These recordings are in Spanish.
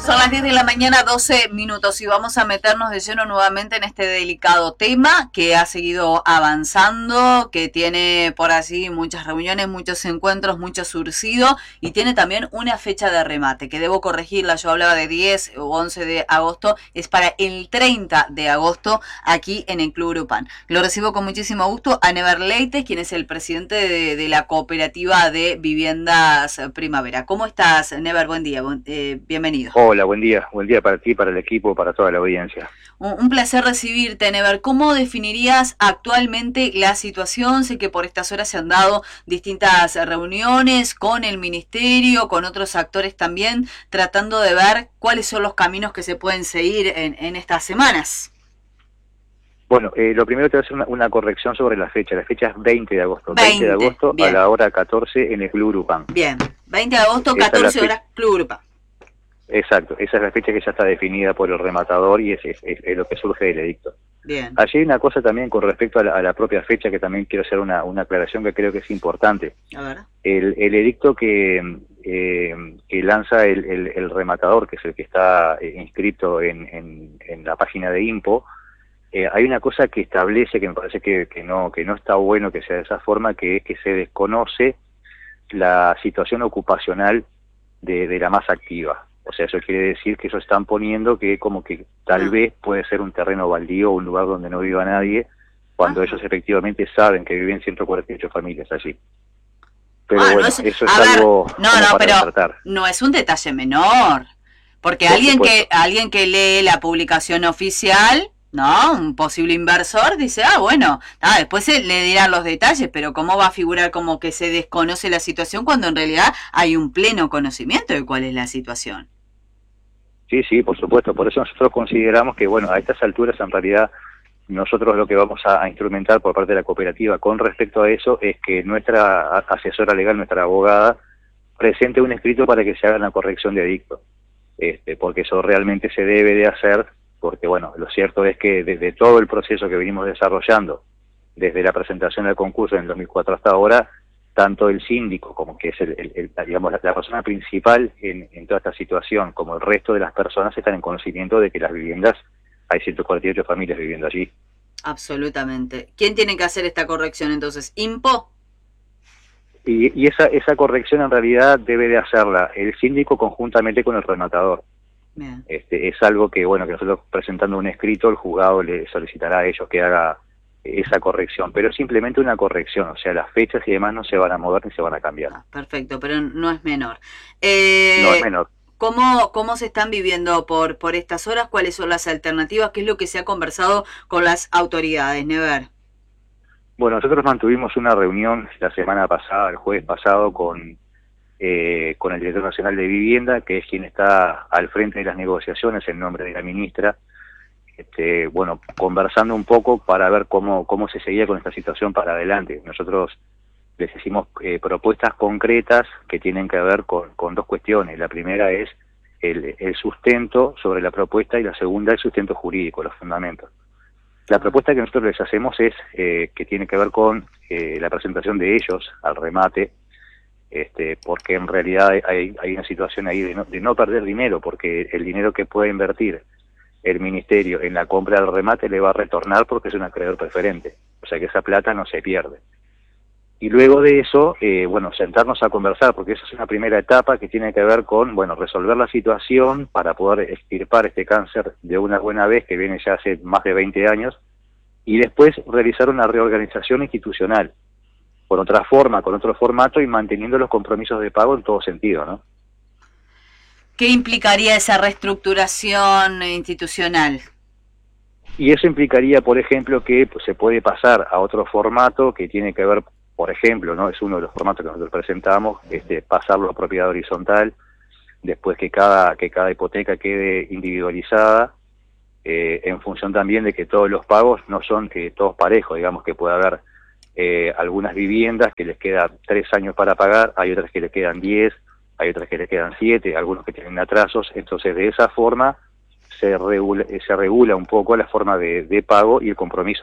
Son las 10 de la mañana, 12 minutos, y vamos a meternos de lleno nuevamente en este delicado tema que ha seguido avanzando, que tiene por así muchas reuniones, muchos encuentros, mucho surcido, y tiene también una fecha de remate, que debo corregirla. Yo hablaba de 10 o 11 de agosto, es para el 30 de agosto aquí en el Club Grupán. Lo recibo con muchísimo gusto a Never Leites, quien es el presidente de la cooperativa de viviendas Primavera. ¿Cómo estás, Never? Buen día, bienvenido. Hola, buen día para ti, para el equipo, para toda la audiencia. Un placer recibirte, Never. ¿Cómo definirías actualmente la situación? Sé que por estas horas se han dado distintas reuniones con el ministerio, con otros actores también, tratando de ver cuáles son los caminos que se pueden seguir en estas semanas. Bueno, lo primero te voy a hacer una corrección sobre la fecha. La fecha es 20 de agosto. 20 de agosto bien. A la hora 14 en el Club Grupán. Bien, 20 de agosto, 14 horas, Club Grupán. Exacto, esa es la fecha que ya está definida por el rematador y es lo que surge del edicto. Bien. Allí hay una cosa también con respecto a la propia fecha que también quiero hacer una aclaración que creo que es importante. A ver. El edicto que lanza el rematador, que es el que está inscrito en la página de INPO, hay una cosa que establece que me parece que no está bueno que sea de esa forma, que es que se desconoce la situación ocupacional de la masa activa. O sea, eso quiere decir que ellos están poniendo que como que tal vez puede ser un terreno baldío o un lugar donde no viva nadie, cuando ellos efectivamente saben que viven 148 familias allí. Pero bueno, eso es algo para tratar. No es un detalle menor, porque alguien que lee la publicación oficial, ¿no? Un posible inversor dice, bueno, después le dirán los detalles, pero ¿cómo va a figurar como que se desconoce la situación cuando en realidad hay un pleno conocimiento de cuál es la situación? Sí, por supuesto. Por eso nosotros consideramos que, bueno, a estas alturas en realidad nosotros lo que vamos a instrumentar por parte de la cooperativa con respecto a eso es que nuestra asesora legal, nuestra abogada, presente un escrito para que se haga una corrección de edicto. Porque eso realmente se debe de hacer, porque bueno, lo cierto es que desde todo el proceso que venimos desarrollando, desde la presentación del concurso en el 2004 hasta ahora, tanto el síndico, como que es digamos, la persona principal en toda esta situación, como el resto de las personas están en conocimiento de que las viviendas, hay 148 familias viviendo allí. Absolutamente. ¿Quién tiene que hacer esta corrección entonces? ¿INPO? Y esa corrección en realidad debe de hacerla el síndico conjuntamente con el rematador. Bien. Es algo que, bueno, que nosotros presentando un escrito, el juzgado le solicitará a ellos que haga esa corrección, pero es simplemente una corrección, o sea, las fechas y demás no se van a mover ni se van a cambiar. Perfecto, pero no es menor. No es menor. ¿Cómo se están viviendo por estas horas? ¿Cuáles son las alternativas? ¿Qué es lo que se ha conversado con las autoridades, Never? Bueno, nosotros mantuvimos una reunión la semana pasada, el jueves pasado, con el Director Nacional de Vivienda, que es quien está al frente de las negociaciones en nombre de la ministra, bueno, conversando un poco para ver cómo se seguía con esta situación para adelante. Nosotros les hicimos propuestas concretas que tienen que ver con dos cuestiones. La primera es el sustento sobre la propuesta y la segunda el sustento jurídico, los fundamentos. La propuesta que nosotros les hacemos es que tiene que ver con la presentación de ellos al remate, porque en realidad hay una situación ahí de no perder dinero, porque el dinero que puede invertir el ministerio en la compra del remate le va a retornar porque es un acreedor preferente, o sea que esa plata no se pierde. Y luego de eso, bueno, sentarnos a conversar, porque esa es una primera etapa que tiene que ver con, bueno, resolver la situación para poder extirpar este cáncer de una buena vez, que viene ya hace más de 20 años, y después realizar una reorganización institucional, con otra forma, con otro formato y manteniendo los compromisos de pago en todo sentido, ¿no? ¿Qué implicaría esa reestructuración institucional? Y eso implicaría, por ejemplo, que se puede pasar a otro formato que tiene que ver, por ejemplo, ¿no? Es uno de los formatos que nosotros presentamos, pasarlo a propiedad horizontal, después que cada hipoteca quede individualizada, en función también de que todos los pagos no son que todos parejos, digamos que puede haber algunas viviendas que les quedan 3 años para pagar, hay otras que le quedan 10, hay otras que le quedan 7, algunos que tienen atrasos. Entonces de esa forma se regula un poco la forma de pago y el compromiso, ¿no?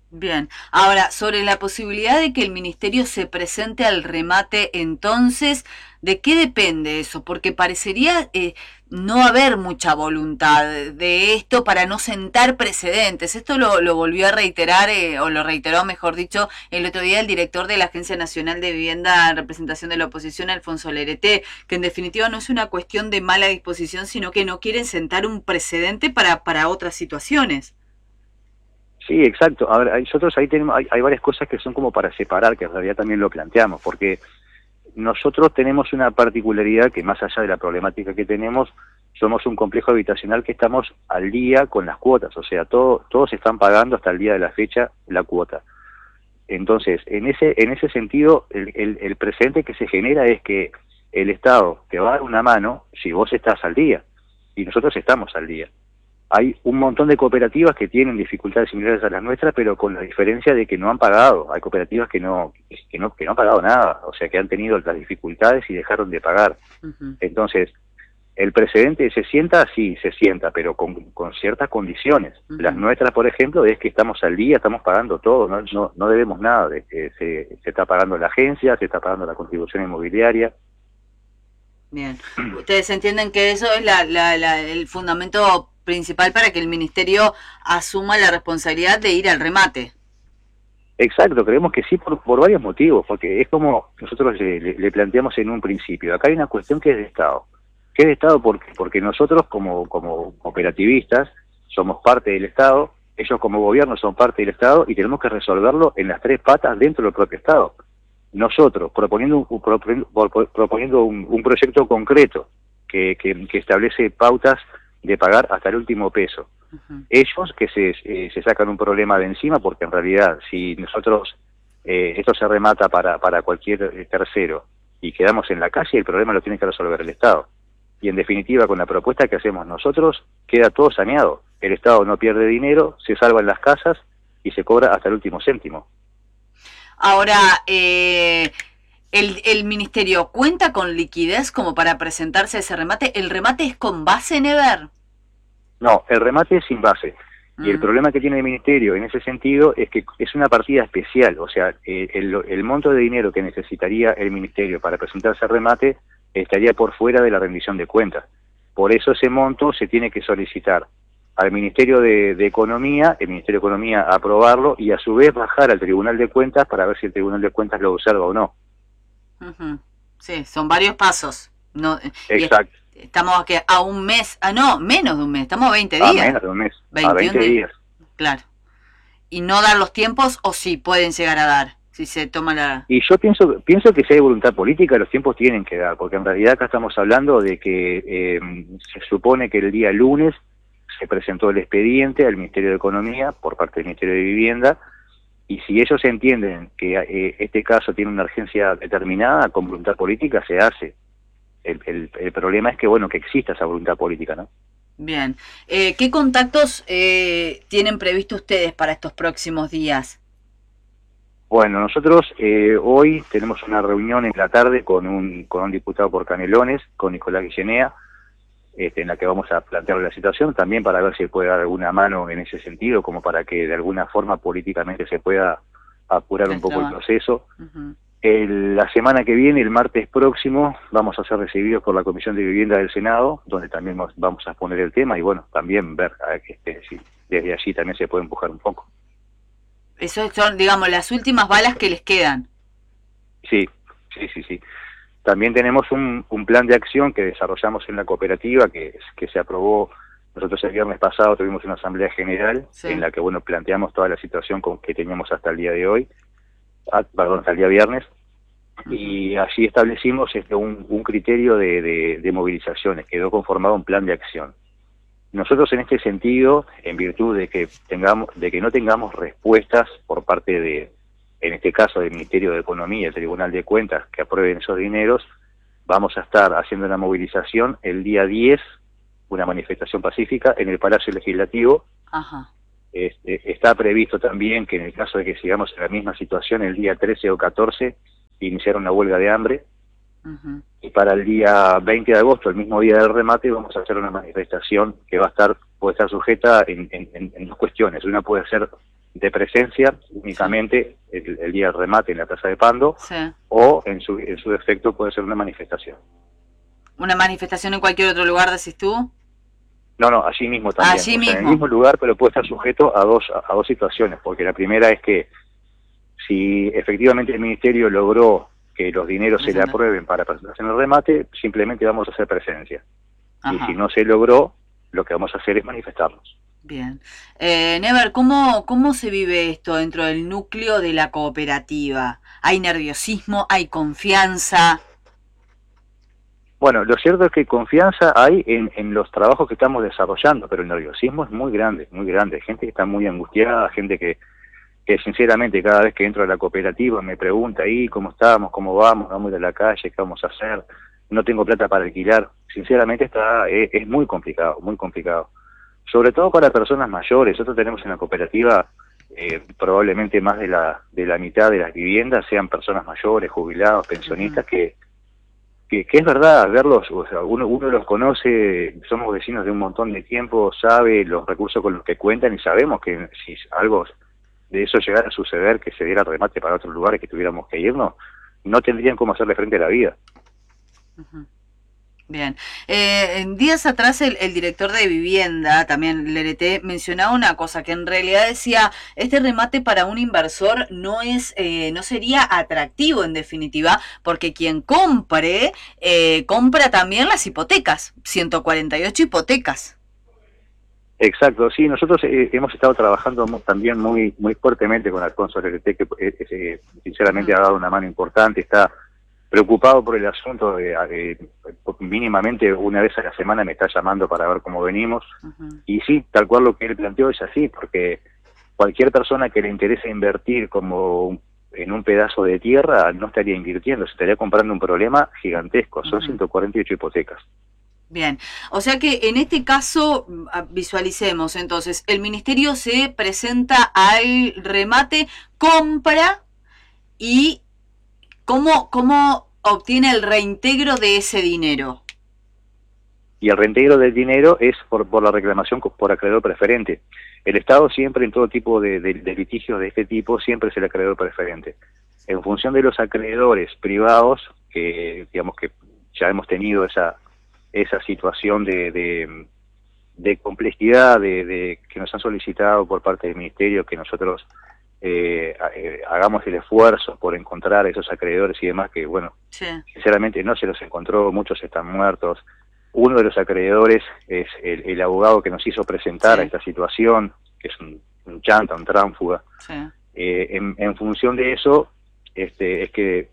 Bien, ahora, sobre la posibilidad de que el ministerio se presente al remate, entonces, ¿de qué depende eso? Porque parecería no haber mucha voluntad de esto para no sentar precedentes. Esto lo volvió a reiterar, o lo reiteró, mejor dicho, el otro día el director de la Agencia Nacional de Vivienda en representación de la oposición, Alfonso Lerete, que en definitiva no es una cuestión de mala disposición, sino que no quieren sentar un precedente para otras situaciones. Sí, exacto. A ver, nosotros ahí tenemos, hay varias cosas que son como para separar, que en realidad también lo planteamos, porque nosotros tenemos una particularidad que más allá de la problemática que tenemos, somos un complejo habitacional que estamos al día con las cuotas, o sea, todos están pagando hasta el día de la fecha la cuota. Entonces, en ese sentido, el precedente que se genera es que el Estado te va a dar una mano si vos estás al día, y nosotros estamos al día. Hay un montón de cooperativas que tienen dificultades similares a las nuestras, pero con la diferencia de que no han pagado. Hay cooperativas que no han pagado nada, o sea, que han tenido las dificultades y dejaron de pagar. Entonces, el precedente se sienta, sí, se sienta, pero con ciertas condiciones. Las nuestras, por ejemplo, es que estamos al día, estamos pagando todo, no debemos nada. Se está pagando la agencia, se está pagando la contribución inmobiliaria. Bien, ustedes entienden que eso es el fundamento principal para que el ministerio asuma la responsabilidad de ir al remate. Exacto, creemos que sí por varios motivos, porque es como nosotros le planteamos en un principio. Acá hay una cuestión que es de Estado. ¿Qué es de Estado? Porque nosotros como cooperativistas somos parte del Estado, ellos como gobierno son parte del Estado y tenemos que resolverlo en las tres patas dentro del propio Estado. Nosotros proponiendo un proyecto concreto que establece pautas de pagar hasta el último peso. Ellos que se sacan un problema de encima, porque en realidad si nosotros esto se remata para cualquier tercero y quedamos en la calle, el problema lo tiene que resolver el Estado. Y en definitiva, con la propuesta que hacemos nosotros, queda todo saneado. El Estado no pierde dinero, se salvan las casas y se cobra hasta el último céntimo. Ahora, el ministerio cuenta con liquidez como para presentarse a ese remate. ¿El remate es con base en EVER? No, el remate es sin base. Y el problema que tiene el ministerio en ese sentido es que es una partida especial. O sea, el monto de dinero que necesitaría el ministerio para presentarse al remate estaría por fuera de la rendición de cuentas. Por eso ese monto se tiene que solicitar al Ministerio de Economía, el Ministerio de Economía aprobarlo y a su vez bajar al Tribunal de Cuentas para ver si el Tribunal de Cuentas lo observa o no. Sí, son varios pasos. No, exacto. Estamos aquí a un mes, no, menos de un mes, estamos a 20 días. Menos de un mes, a 20 días. Claro. ¿Y no dar los tiempos o sí pueden llegar a dar? Si se toma la... Y yo pienso que si hay voluntad política, los tiempos tienen que dar, porque en realidad acá estamos hablando de que se supone que el día lunes se presentó el expediente al Ministerio de Economía por parte del Ministerio de Vivienda, y si ellos entienden que este caso tiene una urgencia determinada, con voluntad política se hace. El problema es que, bueno, que exista esa voluntad política, ¿no? Bien. ¿Qué contactos tienen previsto ustedes para estos próximos días? Bueno, nosotros hoy tenemos una reunión en la tarde con un diputado por Canelones, con Nicolás Guillenea, en la que vamos a plantear la situación, también para ver si puede dar alguna mano en ese sentido, como para que de alguna forma políticamente se pueda apurar un poco el proceso. La semana que viene, el martes próximo, vamos a ser recibidos por la Comisión de Vivienda del Senado, donde también vamos a exponer el tema y bueno, también ver si desde allí también se puede empujar un poco. Eso son, digamos, las últimas balas que les quedan. Sí. También tenemos un plan de acción que desarrollamos en la cooperativa, que se aprobó. Nosotros el viernes pasado tuvimos una asamblea general en la que, bueno, planteamos toda la situación que teníamos hasta el día de hoy, hasta el día viernes, y allí establecimos un criterio de movilizaciones, quedó conformado un plan de acción. Nosotros en este sentido, en virtud de que no tengamos respuestas por parte de, en este caso, del Ministerio de Economía y el Tribunal de Cuentas que aprueben esos dineros, vamos a estar haciendo una movilización el día 10, una manifestación pacífica en el Palacio Legislativo. Está previsto también que en el caso de que sigamos en la misma situación, el día 13 o 14, iniciar una huelga de hambre. Y para el día 20 de agosto, el mismo día del remate, vamos a hacer una manifestación que puede estar sujeta en dos cuestiones. Una puede ser de presencia únicamente el día del remate en la Plaza de Pando, sí. o en su defecto puede ser una manifestación. ¿Una manifestación en cualquier otro lugar, decís tú? No, no, allí mismo también. Allí o sea, mismo. en el mismo lugar, pero puede estar sujeto a dos situaciones, porque la primera es que si efectivamente el Ministerio logró que los dineros se le aprueben para presentarse en el remate, simplemente vamos a hacer presencia. Ajá. Y si no se logró, lo que vamos a hacer es manifestarnos. Bien. Never, ¿cómo se vive esto dentro del núcleo de la cooperativa? ¿Hay nerviosismo? ¿Hay confianza? Bueno, lo cierto es que confianza hay en los trabajos que estamos desarrollando, pero el nerviosismo es muy grande, muy grande. Hay gente que está muy angustiada, gente que sinceramente cada vez que entro a la cooperativa me pregunta ahí cómo estamos, cómo vamos a ir a la calle, qué vamos a hacer, no tengo plata para alquilar. Sinceramente es muy complicado, muy complicado. Sobre todo para personas mayores. Nosotros tenemos en la cooperativa probablemente más de la mitad de las viviendas sean personas mayores, jubilados, pensionistas, que es verdad, verlos, o sea, uno los conoce, somos vecinos de un montón de tiempo, sabe los recursos con los que cuentan y sabemos que si algo de eso llegara a suceder, que se diera remate para otros lugares que tuviéramos que irnos, no tendrían cómo hacerle frente a la vida. Bien. Días atrás el director de vivienda, también el LRT, mencionaba una cosa que en realidad decía, este remate para un inversor no sería atractivo en definitiva, porque quien compre, compra también las hipotecas, 148 hipotecas. Exacto, sí, nosotros hemos estado trabajando también muy fuertemente con Alfonso LRT, que sinceramente ha dado una mano importante, está preocupado por el asunto, mínimamente una vez a la semana me está llamando para ver cómo venimos, y sí, tal cual lo que él planteó es así, porque cualquier persona que le interese invertir como en un pedazo de tierra no estaría invirtiendo, se estaría comprando un problema gigantesco, son 148 hipotecas. Bien, o sea que en este caso, visualicemos entonces, el ministerio se presenta al remate, compra y ¿cómo obtiene el reintegro de ese dinero? Y el reintegro del dinero es por la reclamación por acreedor preferente. El Estado siempre en todo tipo de litigios de este tipo siempre es el acreedor preferente. En función de los acreedores privados, que digamos que ya hemos tenido esa situación de complejidad que nos han solicitado por parte del Ministerio que nosotros hagamos el esfuerzo por encontrar a esos acreedores y demás, que bueno, sí, sinceramente no se los encontró, muchos están muertos. Uno de los acreedores es el abogado que nos hizo presentar a esta situación, que es un chanta, un tránfuga. Sí. En función de eso, es que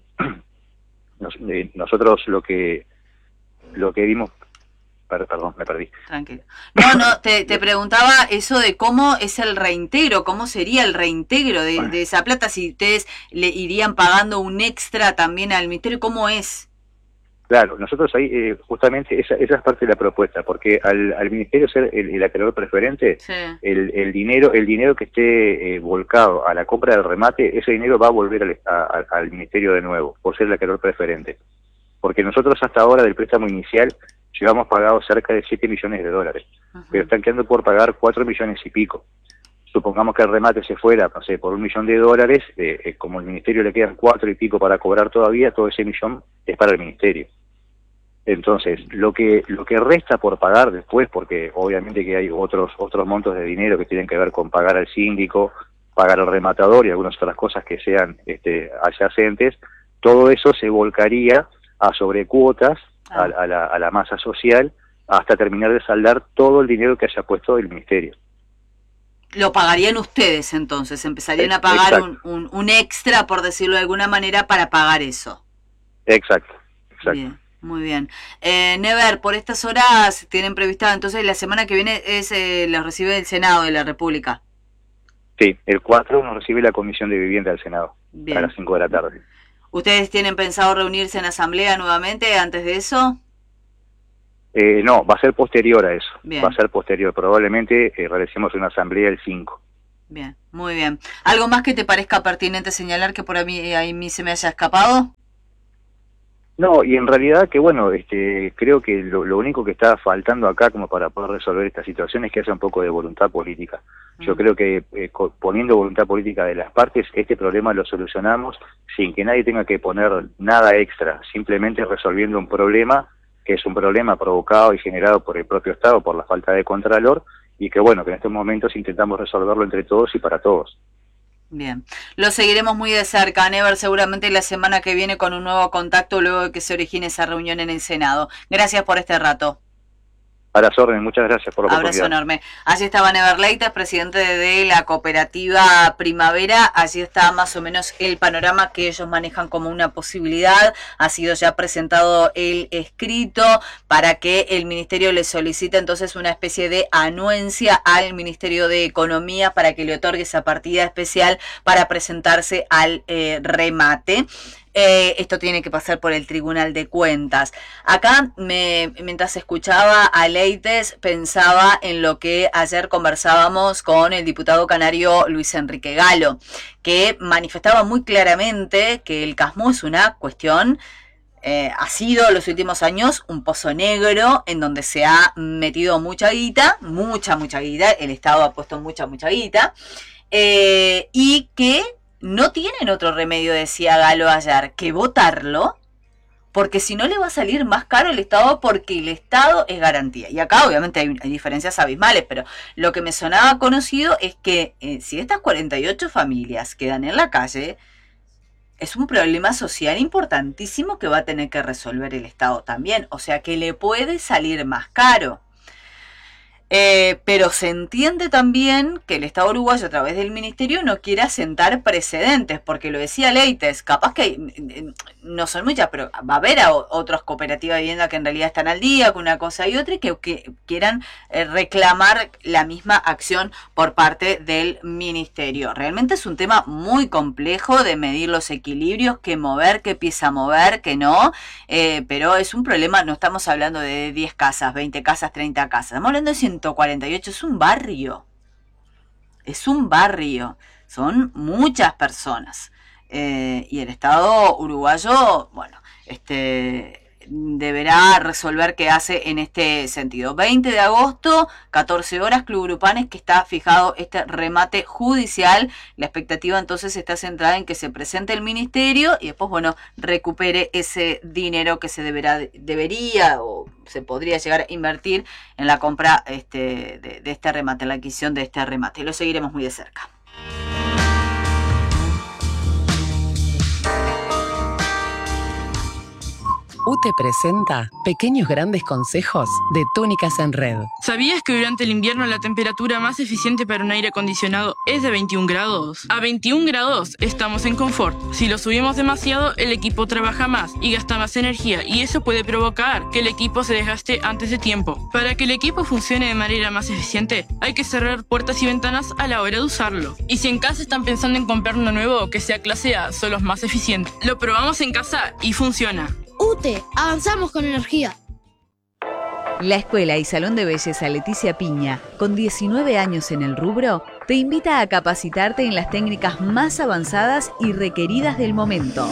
nosotros lo que vimos... Perdón, me perdí. Tranquilo. No, te preguntaba eso de cómo es el reintegro, cómo sería el reintegro de esa plata, si ustedes le irían pagando un extra también al ministerio, ¿cómo es? Claro, nosotros ahí justamente esa es parte de la propuesta, porque al ministerio ser el acreedor preferente, sí, el dinero que esté volcado a la compra del remate, ese dinero va a volver al ministerio de nuevo, por ser el acreedor preferente. Porque nosotros hasta ahora del préstamo inicial llevamos pagado cerca de 7 millones de dólares, pero están quedando por pagar 4 millones y pico. Supongamos que el remate se fuera, no sé, por $1 millón, como al ministerio le quedan 4 y pico para cobrar todavía, todo ese millón es para el ministerio. Entonces, lo que resta por pagar después, porque obviamente que hay otros montos de dinero que tienen que ver con pagar al síndico, pagar al rematador y algunas otras cosas que sean adyacentes, todo eso se volcaría a sobrecuotas a la masa social hasta terminar de saldar todo el dinero que haya puesto el ministerio. Lo pagarían ustedes entonces, empezarían a pagar un extra, por decirlo de alguna manera, para pagar eso. Exacto. Bien, muy bien. Never, por estas horas tienen prevista, entonces la semana que viene los recibe el Senado de la República. Sí, el 4 nos recibe la Comisión de Vivienda del Senado, a las 5 de la tarde. ¿Ustedes tienen pensado reunirse en asamblea nuevamente antes de eso? No, va a ser posterior a eso. Bien. Va a ser posterior. Probablemente realicemos una asamblea el 5. Bien, muy bien. ¿Algo más que te parezca pertinente señalar que por ahí se me haya escapado? No, y en realidad que bueno, creo que lo único que está faltando acá como para poder resolver esta situación es que haya un poco de voluntad política. Yo creo que poniendo voluntad política de las partes, este problema lo solucionamos sin que nadie tenga que poner nada extra, simplemente resolviendo un problema que es un problema provocado y generado por el propio Estado, por la falta de contralor, y que bueno, que en estos momentos intentamos resolverlo entre todos y para todos. Bien, lo seguiremos muy de cerca, Never, seguramente la semana que viene con un nuevo contacto luego de que se origine esa reunión en el Senado. Gracias por este rato. A las órdenes, muchas gracias por la oportunidad. Abrazo enorme. Allí estaba Never Leites, presidente de la cooperativa Primavera. Allí está más o menos el panorama que ellos manejan como una posibilidad. Ha sido ya presentado el escrito para que el ministerio le solicite entonces una especie de anuencia al Ministerio de Economía para que le otorgue esa partida especial para presentarse al remate. Esto tiene que pasar por el Tribunal de Cuentas. Acá, mientras escuchaba a Leites, pensaba en lo que ayer conversábamos con el diputado canario Luis Enrique Galo, que manifestaba muy claramente que el CASMU es una cuestión, ha sido en los últimos años un pozo negro en donde se ha metido mucha guita, mucha guita, el Estado ha puesto mucha guita, y que no tienen otro remedio, decía Galo ayer, que votarlo, porque si no le va a salir más caro el Estado, porque el Estado es garantía. Y acá obviamente hay diferencias abismales, pero lo que me sonaba conocido es que si estas 48 familias quedan en la calle, es un problema social importantísimo que va a tener que resolver el Estado también. O sea que le puede salir más caro. Pero se entiende también que el Estado uruguayo a través del ministerio no quiere asentar precedentes, porque lo decía Leites, capaz que no son muchas, pero va a haber otras cooperativas de vivienda que en realidad están al día con una cosa y otra y que quieran reclamar la misma acción por parte del ministerio. Realmente es un tema muy complejo de medir los equilibrios, qué mover, qué pieza mover, qué no, pero es un problema, no estamos hablando de 10 casas, 20 casas, 30 casas, estamos hablando de 148, es un barrio, son muchas personas, y el Estado uruguayo, bueno, deberá resolver qué hace en este sentido. 20 de agosto, 14 horas, Club Grupanes, que está fijado este remate judicial. La expectativa entonces está centrada en que se presente el ministerio y después, bueno, recupere ese dinero que se debería o se podría llegar a invertir en la compra de este remate, en la adquisición de este remate. Lo seguiremos muy de cerca. UTE presenta Pequeños Grandes Consejos de Túnicas en Red. ¿Sabías que durante el invierno la temperatura más eficiente para un aire acondicionado es de 21 grados? A 21 grados estamos en confort. Si lo subimos demasiado, el equipo trabaja más y gasta más energía, y eso puede provocar que el equipo se desgaste antes de tiempo. Para que el equipo funcione de manera más eficiente, hay que cerrar puertas y ventanas a la hora de usarlo. Y si en casa están pensando en comprar uno nuevo que sea clase A, son los más eficientes. Lo probamos en casa y funciona. UTE, avanzamos con energía. La Escuela y Salón de Belleza Leticia Piña, con 19 años en el rubro, te invita a capacitarte en las técnicas más avanzadas y requeridas del momento.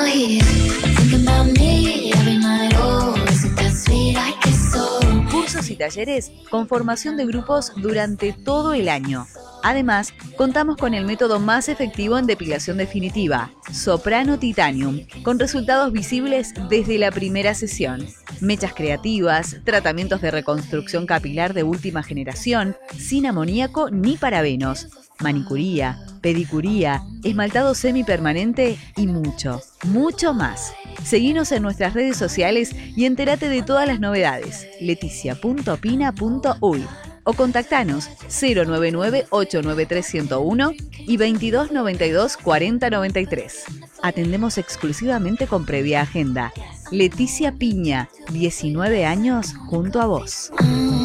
Cursos y talleres con formación de grupos durante todo el año. Además, contamos con el método más efectivo en depilación definitiva, Soprano Titanium, con resultados visibles desde la primera sesión. Mechas creativas, tratamientos de reconstrucción capilar de última generación, sin amoníaco ni parabenos, manicuría, pedicuría, esmaltado semipermanente y mucho más. Seguinos en nuestras redes sociales y entérate de todas las novedades. leticia.pina.uy o contactanos 099-893-101 y 2292-4093. Atendemos exclusivamente con previa agenda. Leticia Piña, 19 años junto a vos.